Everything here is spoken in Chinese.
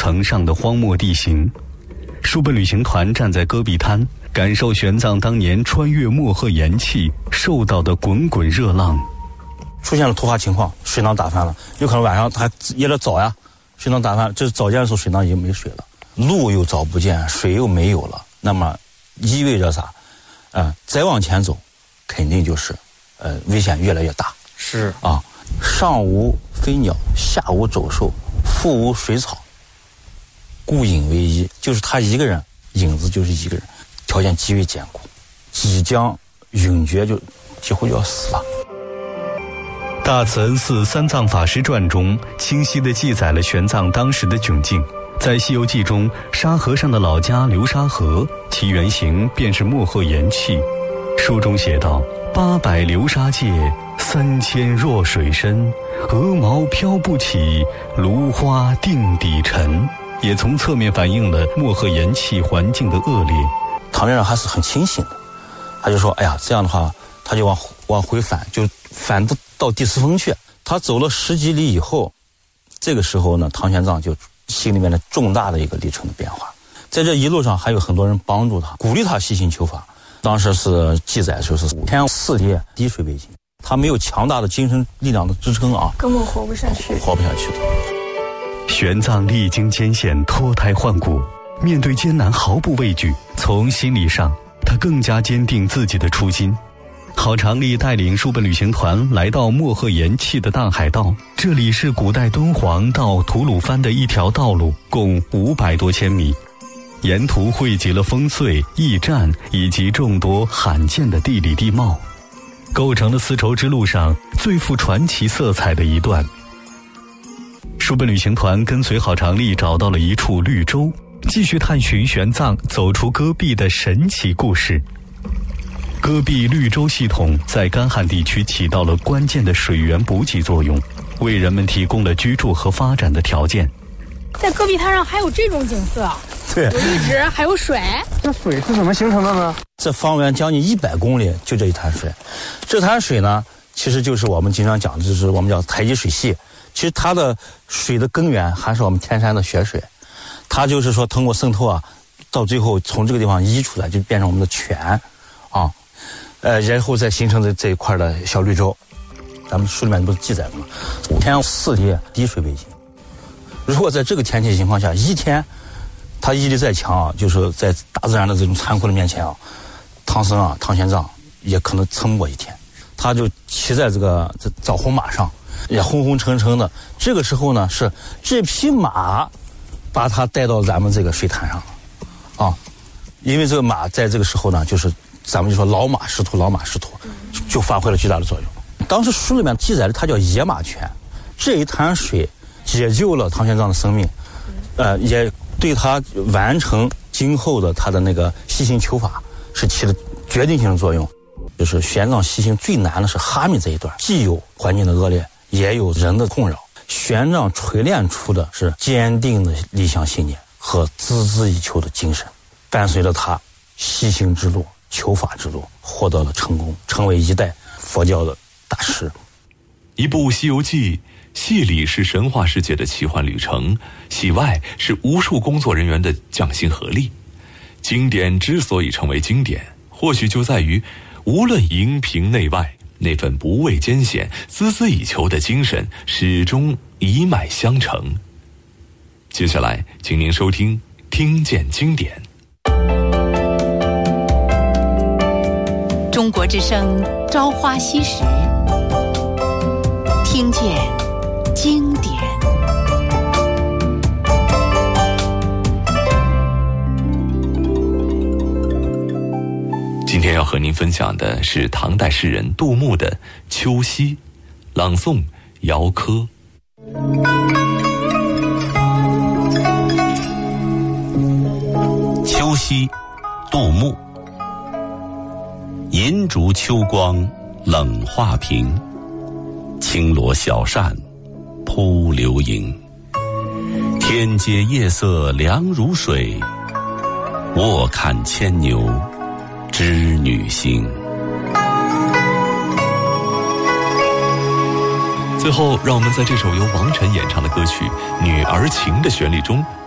城上的荒漠地形。书本旅行团站在戈壁滩，感受玄奘当年穿越漠河盐气受到的滚滚热浪。 出现了突发情况，水囊打翻了，有可能晚上他也得找呀，水囊打翻，这早间的时候水囊已经没水了，路又找不见，水又没有了，那么意味着啥？再往前走，肯定就是危险越来越大。 是啊，上无飞鸟，下无走兽，腹无水草，孤影为医，就是他一个人，影子就是一个人，条件极为艰苦，即将永绝，就几乎就要死了。 大慈恩寺三藏法师传中清晰地记载了玄奘当时的窘境。在《西游记》中，沙和尚的老家流沙河，其原型便是漠河盐气。书中写道：800流沙界，3000弱水深，鹅毛飘不起，芦花定底沉。也从侧面反映了漠河盐气环境的恶劣。 唐先生还是很清醒的，他就说：“哎呀，这样的话，他就往回返，就返到第四峰去。”他走了10几里以后，这个时候呢，唐玄奘就心里面的重大的一个里程的变化。在这一路上还有很多人帮助他，鼓励他细心求法。当时是记载就是5天4夜滴水未进，他没有强大的精神力量的支撑啊， 根本活不下去的。 玄奘历经艰险，脱胎换骨，面对艰难毫不畏惧。从心理上，他更加坚定自己的初心。郝长丽带领书本旅行团来到漠河盐气的大海道，这里是古代敦煌到吐鲁番的一条道路，共500多千米。沿途汇集了烽燧、驿站以及众多罕见的地理地貌，构成了丝绸之路上最富传奇色彩的一段。书本旅行团跟随郝长丽找到了一处绿洲，继续探寻玄奘走出戈壁的神奇故事。戈壁绿洲系统在干旱地区起到了关键的水源补给作用，为人们提供了居住和发展的条件。 在戈壁滩上还有这种景色， 对， 有绿植，还有水。 这水是怎么形成的呢？ 这方圆将近100公里就这一滩水，这滩水呢，其实就是我们经常讲的，就是我们叫太极水系。其实它的水的根源还是我们天山的雪水，它就是说通过渗透啊，到最后从这个地方溢出来，就变成我们的泉啊，然后再形成这一块的小绿洲。咱们书里面不是记载了吗？5天4夜滴水未进。如果在这个天气情况下，一天他毅力再强啊，就是在大自然的这种残酷的面前啊，唐玄奘也可能撑不过一天。他就骑在这枣红马上，也昏昏沉沉的。这个时候呢，是这匹马把他带到咱们这个水滩上了啊，因为这个马在这个时候呢，就是咱们就说老马识途，就发挥了巨大的作用。当时书里面记载的，它叫野马泉。这一滩水解救了唐玄奘的生命，也对他完成今后的他的那个西行求法是起了决定性的作用。就是玄奘西行最难的是哈密这一段，既有环境的恶劣，也有人的困扰。玄奘锤炼出的是坚定的理想信念和孜孜以求的精神，伴随着他西行之路、求法之路获得了成功，成为一代佛教的大师。 一部《西游记》，戏里是神话世界的奇幻旅程，戏外是无数工作人员的匠心合力。经典之所以成为经典，或许就在于无论荧屏内外，那份不畏艰险、孜孜以求的精神始终一脉相承。接下来请您收听听见经典。 中国之声朝花夕拾，听见经典。 今天要和您分享的是唐代诗人杜牧的《秋夕》，朗诵姚科。 秋夕，杜牧。银烛秋光冷画屏，轻罗小扇扑流萤。天阶夜色凉如水，卧看牵牛织女星。 最后，让我们在这首由王晨演唱的歌曲《女儿情》的旋律中